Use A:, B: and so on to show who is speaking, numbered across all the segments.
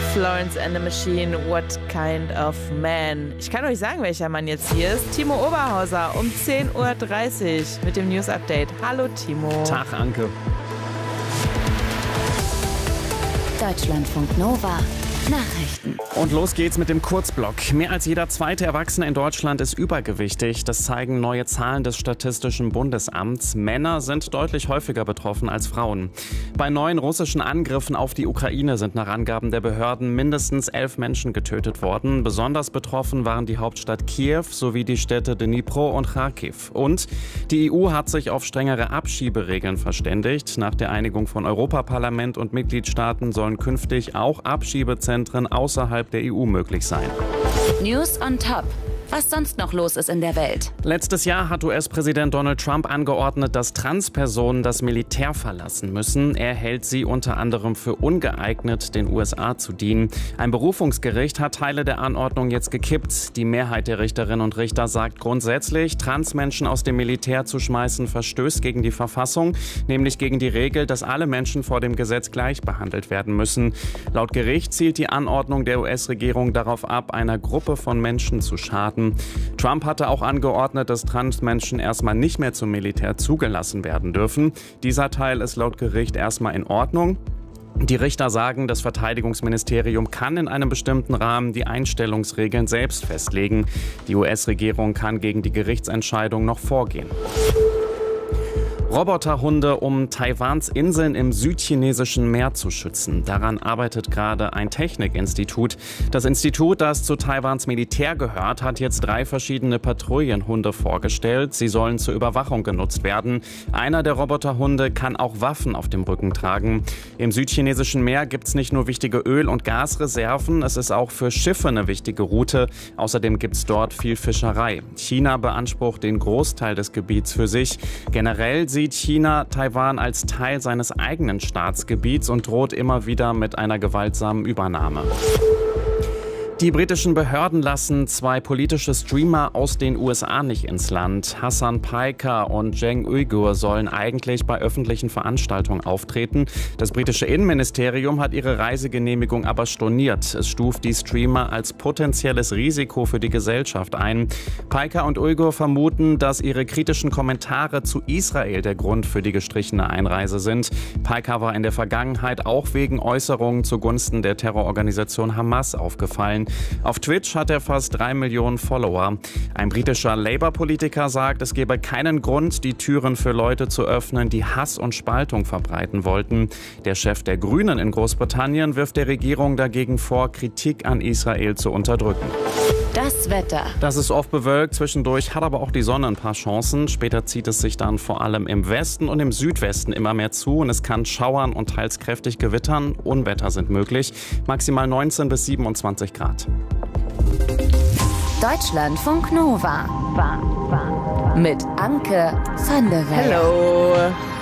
A: Florence and the Machine, What Kind of Man. Ich kann euch sagen, welcher Mann jetzt hier ist. Timo Oberhauser um 10.30 Uhr mit dem News Update. Hallo Timo.
B: Tag, Anke.
C: Deutschlandfunk Nova. Nachrichten.
B: Und los geht's mit dem Kurzblock. Mehr als jeder zweite Erwachsene in Deutschland ist übergewichtig. Das zeigen neue Zahlen des Statistischen Bundesamts. Männer sind deutlich häufiger betroffen als Frauen. Bei neuen russischen Angriffen auf die Ukraine sind nach Angaben der Behörden mindestens 11 Menschen getötet worden. Besonders betroffen waren die Hauptstadt Kiew sowie die Städte Dnipro und Kharkiv. Und die EU hat sich auf strengere Abschieberegeln verständigt. Nach der Einigung von Europaparlament und Mitgliedstaaten sollen künftig auch Abschiebezentren außerhalb der EU möglich sein.
C: News on Top. Was sonst noch los ist in der Welt.
B: Letztes Jahr hat US-Präsident Donald Trump angeordnet, dass Transpersonen das Militär verlassen müssen. Er hält sie unter anderem für ungeeignet, den USA zu dienen. Ein Berufungsgericht hat Teile der Anordnung jetzt gekippt. Die Mehrheit der Richterinnen und Richter sagt grundsätzlich, Transmenschen aus dem Militär zu schmeißen, verstößt gegen die Verfassung, nämlich gegen die Regel, dass alle Menschen vor dem Gesetz gleich behandelt werden müssen. Laut Gericht zielt die Anordnung der US-Regierung darauf ab, einer Gruppe von Menschen zu schaden. Trump hatte auch angeordnet, dass Transmenschen erstmal nicht mehr zum Militär zugelassen werden dürfen. Dieser Teil ist laut Gericht erstmal in Ordnung. Die Richter sagen, das Verteidigungsministerium kann in einem bestimmten Rahmen die Einstellungsregeln selbst festlegen. Die US-Regierung kann gegen die Gerichtsentscheidung noch vorgehen. Roboterhunde, um Taiwans Inseln im südchinesischen Meer zu schützen. Daran arbeitet gerade ein Technikinstitut. Das Institut, das zu Taiwans Militär gehört, hat jetzt 3 verschiedene Patrouillenhunde vorgestellt. Sie sollen zur Überwachung genutzt werden. Einer der Roboterhunde kann auch Waffen auf dem Rücken tragen. Im südchinesischen Meer gibt es nicht nur wichtige Öl- und Gasreserven, es ist auch für Schiffe eine wichtige Route. Außerdem gibt es dort viel Fischerei. China beansprucht den Großteil des Gebiets für sich. Generell sieht China Taiwan als Teil seines eigenen Staatsgebiets und droht immer wieder mit einer gewaltsamen Übernahme. Die britischen Behörden lassen 2 politische Streamer aus den USA nicht ins Land. Hasan Piker und Cenk Uygur sollen eigentlich bei öffentlichen Veranstaltungen auftreten. Das britische Innenministerium hat ihre Reisegenehmigung aber storniert. Es stuft die Streamer als potenzielles Risiko für die Gesellschaft ein. Piker und Uygur vermuten, dass ihre kritischen Kommentare zu Israel der Grund für die gestrichene Einreise sind. Piker war in der Vergangenheit auch wegen Äußerungen zugunsten der Terrororganisation Hamas aufgefallen. Auf Twitch hat er fast 3 Millionen Follower. Ein britischer Labour-Politiker sagt, es gebe keinen Grund, die Türen für Leute zu öffnen, die Hass und Spaltung verbreiten wollten. Der Chef der Grünen in Großbritannien wirft der Regierung dagegen vor, Kritik an Israel zu unterdrücken.
C: Das Wetter.
B: Das ist oft bewölkt, zwischendurch hat aber auch die Sonne ein paar Chancen. Später zieht es sich dann vor allem im Westen und im Südwesten immer mehr zu und es kann schauern und teils kräftig gewittern. Unwetter sind möglich. Maximal 19 bis 27 Grad.
C: Deutschlandfunk Nova. Mit Anke van der Werf.
A: Hallo.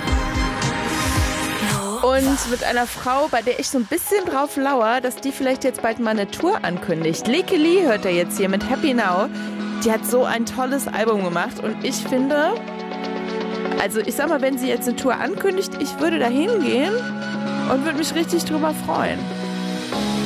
A: Und mit einer Frau, bei der ich so ein bisschen drauf lauere, dass die vielleicht jetzt bald mal eine Tour ankündigt. Leke Lee hört er jetzt hier mit Happy Now. Die hat so ein tolles Album gemacht und ich finde, also ich sag mal, wenn sie jetzt eine Tour ankündigt, ich würde da hingehen und würde mich richtig drüber freuen.